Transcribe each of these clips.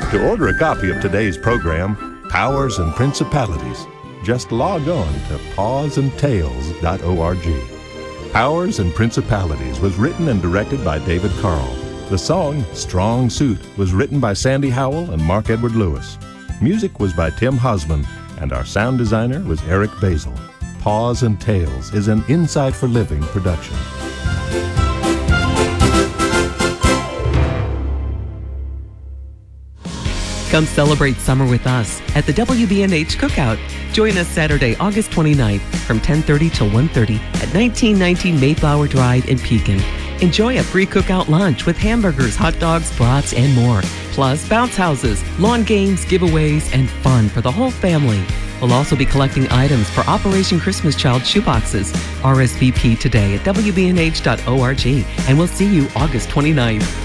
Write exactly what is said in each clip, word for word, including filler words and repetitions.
To order a copy of today's program, Powers and Principalities, just log on to paws and tails dot org. Powers and Principalities was written and directed by David Carl. The song, Strong Suit, was written by Sandy Howell and Mark Edward Lewis. Music was by Tim Hosman, and our sound designer was Eric Basil. Paws and Tails is an Inside for Living production. Come celebrate summer with us at the W B N H Cookout. Join us Saturday, August twenty-ninth from ten thirty till one thirty at nineteen nineteen Mayflower Drive in Pekin. Enjoy a free cookout lunch with hamburgers, hot dogs, brats, and more. Plus bounce houses, lawn games, giveaways, and fun for the whole family. We'll also be collecting items for Operation Christmas Child shoeboxes. R S V P today at W B N H dot org, and we'll see you August twenty-ninth.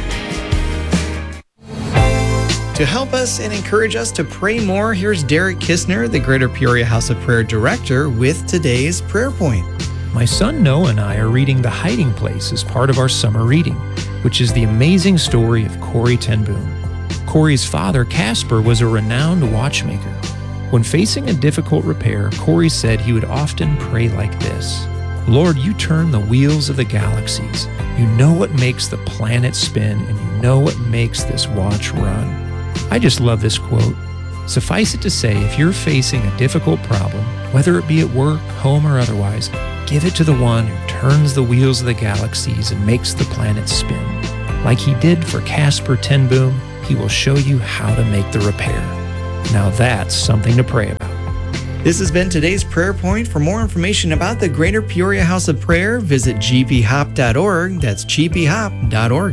To help us and encourage us to pray more, here's Derek Kistner, the Greater Peoria House of Prayer Director, with today's prayer point. My son Noah and I are reading The Hiding Place as part of our summer reading, which is the amazing story of Corrie ten Boom. Corrie's father, Casper, was a renowned watchmaker. When facing a difficult repair, Corrie said he would often pray like this: Lord, you turn the wheels of the galaxies. You know what makes the planet spin, and you know what makes this watch run. I just love this quote. Suffice it to say, if you're facing a difficult problem, whether it be at work, home, or otherwise, give it to the one who turns the wheels of the galaxies and makes the planet spin. Like he did for Casper ten Boom, he will show you how to make the repair. Now that's something to pray about. This has been today's prayer point. For more information about the Greater Peoria House of Prayer, visit g p hop dot org. That's g p hop dot org.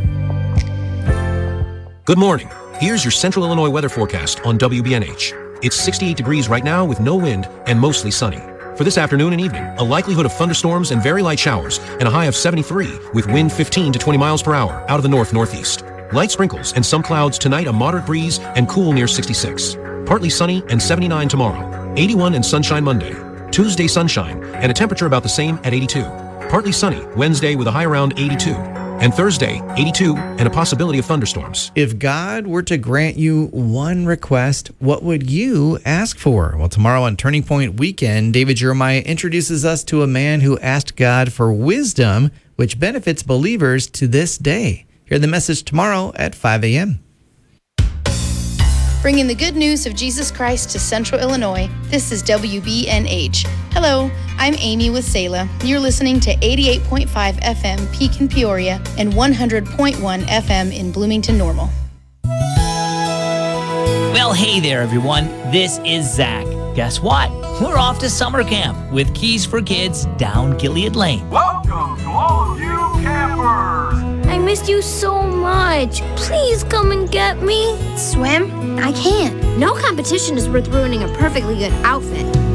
Good morning. Here's your Central Illinois weather forecast on W B N H. It's sixty-eight degrees right now with no wind and mostly sunny. For this afternoon and evening, a likelihood of thunderstorms and very light showers, and a high of seventy-three with wind fifteen to twenty miles per hour out of the north-northeast. Light sprinkles and some clouds tonight, a moderate breeze, and cool near sixty-six. Partly sunny and seventy-nine tomorrow. eighty-one and sunshine Monday. Tuesday sunshine and a temperature about the same at eighty-two. Partly sunny Wednesday with a high around eighty-two. And Thursday, eighty-two, and a possibility of thunderstorms. If God were to grant you one request, what would you ask for? Well, tomorrow on Turning Point Weekend, David Jeremiah introduces us to a man who asked God for wisdom, which benefits believers to this day. Hear the message tomorrow at five a.m. Bringing the good news of Jesus Christ to Central Illinois, this is W B N H. Hello, I'm Amy with Selah. You're listening to eighty-eight point five F M Pekin Peoria and one hundred point one F M in Bloomington Normal. Well, hey there, everyone. This is Zach. Guess what? We're off to summer camp with Keys for Kids down Gilead Lane. Welcome to all of you campers. I missed you so much. Please come and get me. Swim? I can't. No competition is worth ruining a perfectly good outfit.